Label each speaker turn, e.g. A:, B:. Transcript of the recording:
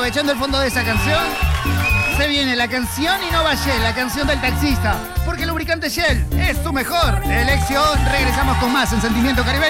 A: aprovechando el fondo de esa canción, se viene la canción y no va Shell, la canción del taxista. Porque el lubricante Shell es tu mejor elección. Regresamos con más en Sentimiento Caribeño.